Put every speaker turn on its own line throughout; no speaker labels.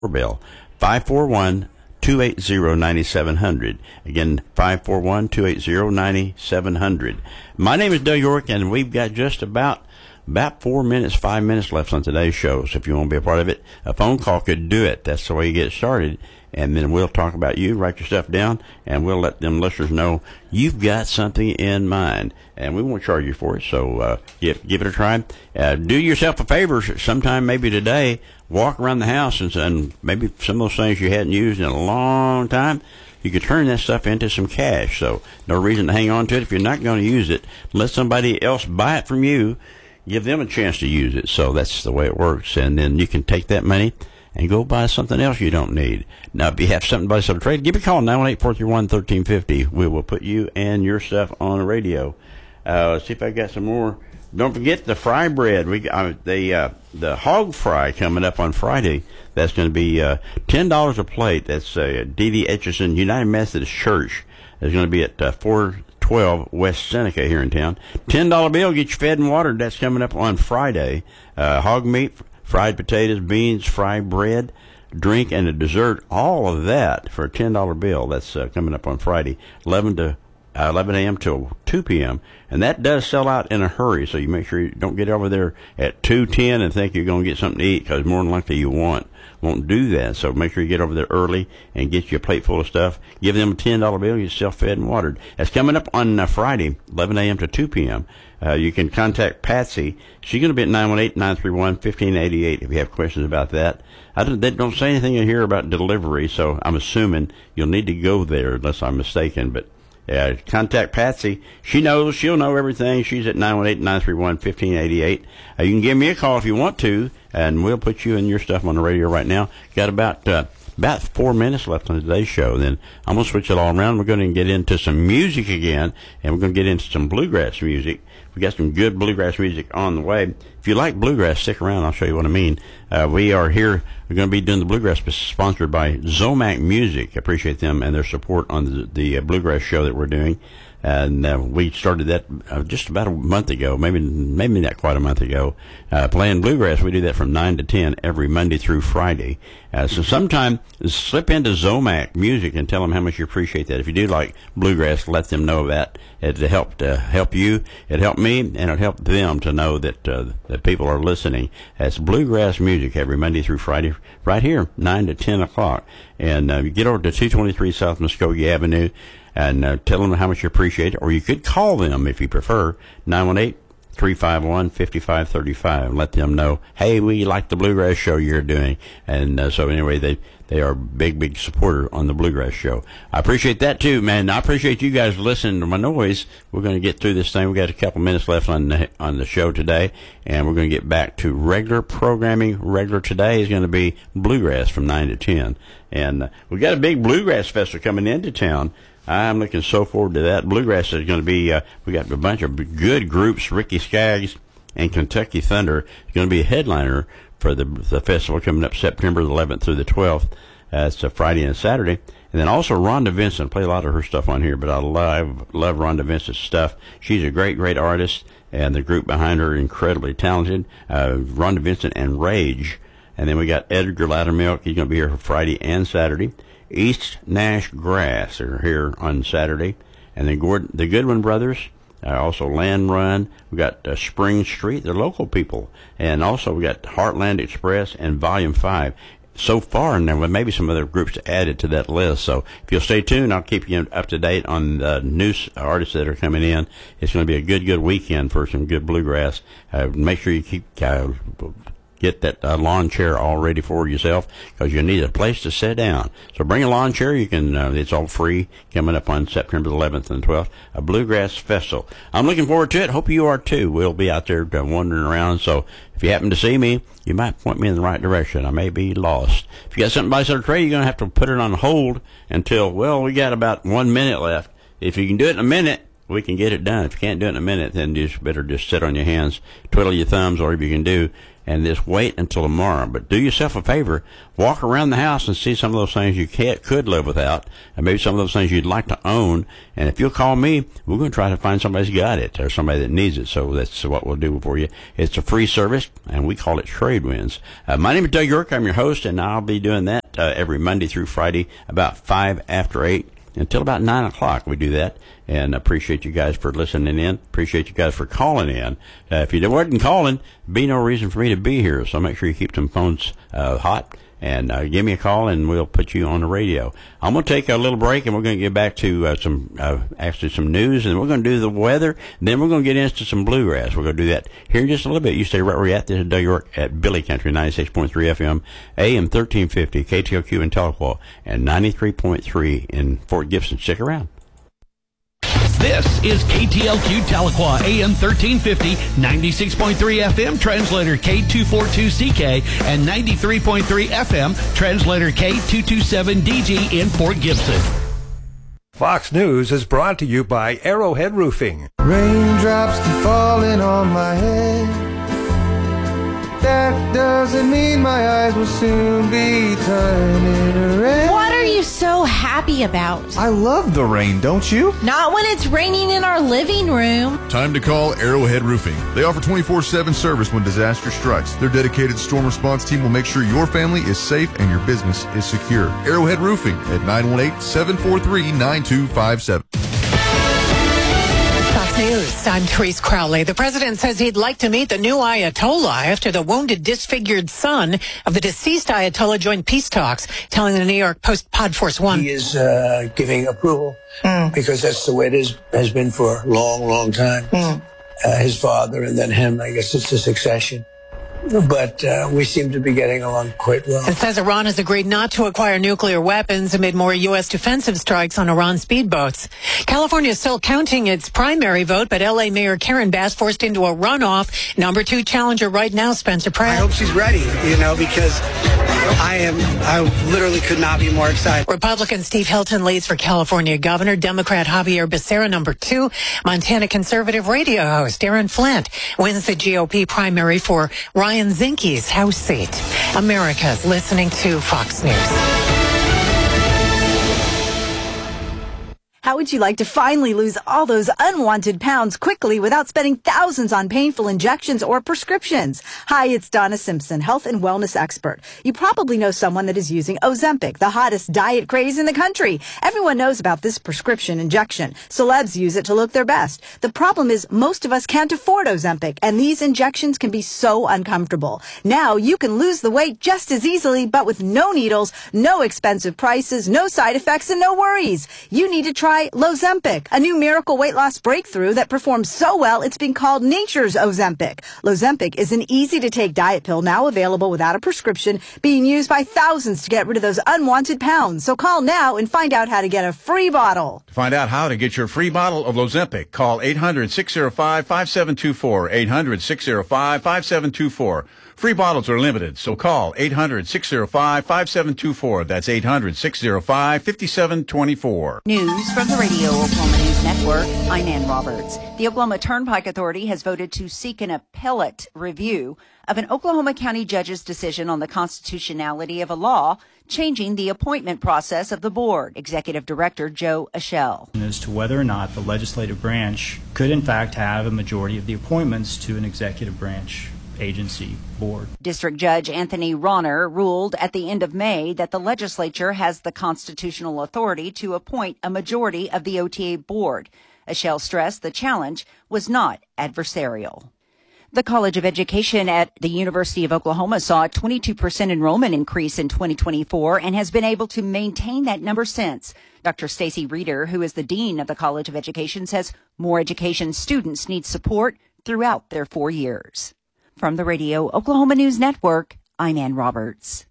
doorbell. 541-280-9700. Again, 541-280-9700. My name is Doug York, and we've got just about 5 minutes left on today's show. So if you want to be a part of it, a phone call could do it. That's the way you get started. And then we'll talk about you, write your stuff down, and we'll let them listeners know you've got something in mind. And we won't charge you for it, so give it a try. Do yourself a favor sometime, maybe today, walk around the house and maybe some of those things you hadn't used in a long time, you could turn that stuff into some cash. So no reason to hang on to it if you're not going to use it. Let somebody else buy it from you. Give them a chance to use it. So that's the way it works. And then you can take that money and go buy something else you don't need. Now, if you have something to buy, some trade, give me a call, 918-431-1350. We will put you and your stuff on the radio. Let's see if I got some more. Don't forget the fry bread. The hog fry coming up on Friday. That's going to be $10 a plate. That's D.V. Etchison United Methodist Church. It's going to be at 412 West Seneca here in town. $10 bill, get you fed and watered. That's coming up on Friday. Hog meat, fried potatoes, beans, fried bread, drink, and a dessert. All of that for a $10 bill. That's coming up on Friday, 11 a.m. till 2 p.m. And that does sell out in a hurry, so you make sure you don't get over there at 2:10 and think you're going to get something to eat, because more than likely you won't do that. So make sure you get over there early and get you a plate full of stuff. Give them a $10 bill, you're self fed and watered. That's coming up on Friday, 11 a.m. to 2 p.m. You can contact Patsy. She's going to be at 918-931-1588 if you have questions about that. They don't say anything in here about delivery, so I'm assuming you'll need to go there unless I'm mistaken, but contact Patsy. She'll know everything. She's at 918-931-1588. You can give me a call if you want to, and we'll put you and your stuff on the radio right now. Got about 4 minutes left on today's show. Then I'm going to switch it all around. We're going to get into some music again, and we're going to get into some bluegrass music. We got some good bluegrass music on the way. If you like bluegrass, stick around. I'll show you what I mean. We are here. We're going to be doing the bluegrass, sponsored by Zomac Music. I appreciate them and their support on the bluegrass show that we're doing. And we started that just about a month ago, maybe not quite a month ago, playing bluegrass. We do that from 9 to 10 every Monday through Friday. So sometime slip into Zomac Music and tell them how much you appreciate that. If you do like bluegrass, let them know that. It'll help you, it'll help me, and it'll help them to know that that people are listening. That's bluegrass music every Monday through Friday, right here, 9 to 10 o'clock. And you get over to 223 South Muskogee Avenue, and tell them how much you appreciate it. Or you could call them if you prefer, 918-351-5535. Let them know, hey, we like the bluegrass show you're doing. And so anyway, they are a big supporter on the bluegrass show. I appreciate that too, man. I appreciate you guys listening to my noise. We're going to get through this thing. We got a couple minutes left on the show today, and we're going to get back to regular programming. Regular today is going to be bluegrass from 9 to 10. And we got a big bluegrass festival coming into town. I'm looking so forward to that. Bluegrass is going to be, we got a bunch of good groups. Ricky Skaggs and Kentucky Thunder is going to be a headliner for the festival coming up September 11th through the 12th. It's a Friday and Saturday. And then also Rhonda Vincent. Play a lot of her stuff on here, but I love Rhonda Vincent's stuff. She's a great artist, and the group behind her incredibly talented. Rhonda Vincent and Rage. And then we got Edgar Loudermilk. He's going to be here for Friday and Saturday. East Nash Grass are here on Saturday. And then the Goodwin Brothers, also Land Run. We got Spring Street, they're local people. And also we got Heartland Express and Volume 5. So far, and there may be some other groups added to that list. So if you'll stay tuned, I'll keep you up to date on the new artists that are coming in. It's going to be a good weekend for some good bluegrass. Make sure you keep get that lawn chair all ready for yourself, because you need a place to sit down. So bring a lawn chair. You can. It's all free. Coming up on September the 11th and 12th, a bluegrass festival. I'm looking forward to it. Hope you are too. We'll be out there wandering around. So if you happen to see me, you might point me in the right direction. I may be lost. If you got something by the tray, you're going to have to put it on hold until, we got about 1 minute left. If you can do it in a minute, we can get it done. If you can't do it in a minute, then you better just sit on your hands, twiddle your thumbs, or if you can do, and just wait until tomorrow. But do yourself a favor, walk around the house and see some of those things you could live without, and maybe some of those things you'd like to own. And if you'll call me, we're going to try to find somebody who's got it or somebody that needs it. So that's what we'll do for you. It's a free service, and we call it Trade Winds. My name is Doug York. I'm your host, and I'll be doing that every Monday through Friday about 5 after 8 until about 9 o'clock. We do that, and appreciate you guys for listening in. Appreciate you guys for calling in. If you wasn't calling, be no reason for me to be here. So make sure you keep some phones hot. And give me a call, and we'll put you on the radio. I'm going to take a little break, and we're going to get back to some news, and we're going to do the weather. Then we're going to get into some bluegrass. We're going to do that here in just a little bit. You stay right where you're at. This is Doug York at Billy Country, 96.3 FM, AM 1350, KTLQ in Tahlequah, and 93.3 in Fort Gibson. Stick around.
This is KTLQ Tahlequah, AM 1350, 96.3 FM, translator K242CK, and 93.3 FM, translator K227DG in Fort Gibson.
Fox News is brought to you by Arrowhead Roofing.
Raindrops keep falling on my head. That doesn't mean my eyes will soon be turning red.
What are you so happy about?
I love the rain, don't you?
Not when it's raining in our living room.
Time to call Arrowhead Roofing. They offer 24/7 service when disaster strikes. Their dedicated storm response team will make sure your family is safe and your business is secure. Arrowhead Roofing at 918-743-9257.
Fox News, I'm Therese Crowley. The president says he'd like to meet the new Ayatollah after the wounded, disfigured son of the deceased Ayatollah joined peace talks, telling the New York Post Pod Force One.
He is giving approval because that's the way it has been for a long, long time. His father and then him, I guess it's a succession. But we seem to be getting along quite well.
It says Iran has agreed not to acquire nuclear weapons amid more U.S. defensive strikes on Iran speedboats. California is still counting its primary vote, but L.A. Mayor Karen Bass forced into a runoff. Number 2 challenger right now, Spencer Pratt.
I hope she's ready, because I literally could not be more excited.
Republican Steve Hilton leads for California governor. Democrat Javier Becerra, number 2. Montana conservative radio host Aaron Flint wins the GOP primary for Ryan Zinke's House seat. America's listening to Fox News.
How would you like to finally lose all those unwanted pounds quickly without spending thousands on painful injections or prescriptions? Hi, it's Donna Simpson, health and wellness expert. You probably know someone that is using Ozempic, the hottest diet craze in the country. Everyone knows about this prescription injection. Celebs use it to look their best. The problem is most of us can't afford Ozempic, and these injections can be so uncomfortable. Now you can lose the weight just as easily, but with no needles, no expensive prices, no side effects, and no worries. You need to try Lozempic, a new miracle weight loss breakthrough that performs so well it's been called nature's Ozempic. Lozempic is an easy-to-take diet pill now available without a prescription, being used by thousands to get rid of those unwanted pounds. So call now and find out how to get a free bottle.
To find out how to get your free bottle of Lozempic, call 800-605-5724, 800-605-5724. Free bottles are limited, so call 800-605-5724. That's 800-605-5724.
News from the Radio Oklahoma News Network. I'm Ann Roberts. The Oklahoma Turnpike Authority has voted to seek an appellate review of an Oklahoma County judge's decision on the constitutionality of a law changing the appointment process of the board. Executive Director Joe Aschel.
As to whether or not the legislative branch could in fact have a majority of the appointments to an executive branch agency board.
District Judge Anthony Ronner ruled at the end of May that the legislature has the constitutional authority to appoint a majority of the OTA board. Aschel stressed the challenge was not adversarial. The College of Education at the University of Oklahoma saw a 22% enrollment increase in 2024 and has been able to maintain that number since. Dr. Stacy Reeder, who is the dean of the College of Education, says more education students need support throughout their 4 years. From the Radio Oklahoma News Network, I'm Ann Roberts.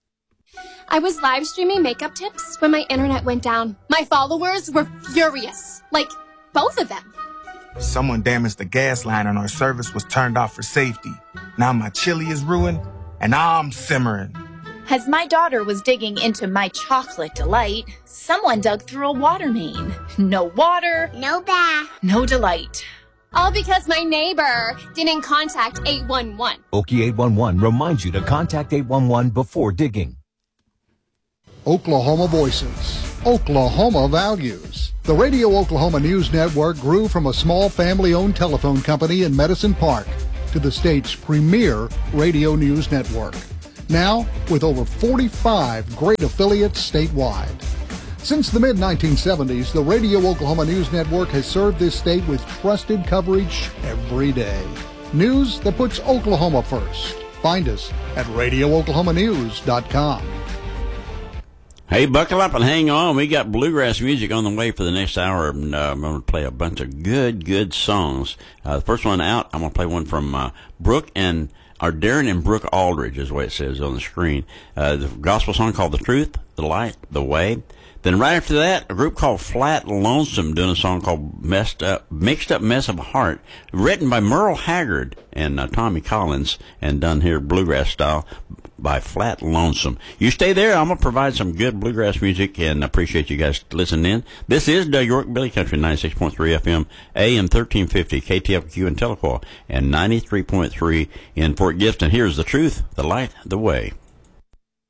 I was live streaming makeup tips when my internet went down. My followers were furious. Like, both of them.
Someone damaged the gas line and our service was turned off for safety. Now my chili is ruined and I'm simmering.
As my daughter was digging into my chocolate delight, someone dug through a water main. No water.
No bath.
No delight.
All because my neighbor didn't contact 811.
Okie 811 reminds you to contact 811 before digging.
Oklahoma Voices, Oklahoma Values. The Radio Oklahoma News Network grew from a small family-owned telephone company in Medicine Park to the state's premier radio news network. Now, with over 45 great affiliates statewide. Since the mid-1970s, the Radio Oklahoma News Network has served this state with trusted coverage every day. News that puts Oklahoma first. Find us at RadioOklahomaNews.com.
Hey, buckle up and hang on. We got bluegrass music on the way for the next hour. I'm going to play a bunch of good songs. The first one out, I'm going to play one from Darren and Brooke Aldridge, is the way it says on the screen. The gospel song called The Truth, The Light, The Way. Then right after that, a group called Flat Lonesome doing a song called Mixed Up Mess of Heart, written by Merle Haggard and Tommy Collins, and done here bluegrass style by Flat Lonesome. You stay there. I'm going to provide some good bluegrass music, and I appreciate you guys listening in. This is Doug York, Billy Country, 96.3 FM, AM 1350, KTLQ in Tahlequah, and 93.3 in Fort Gibson. Here's The Truth, The Light, The Way.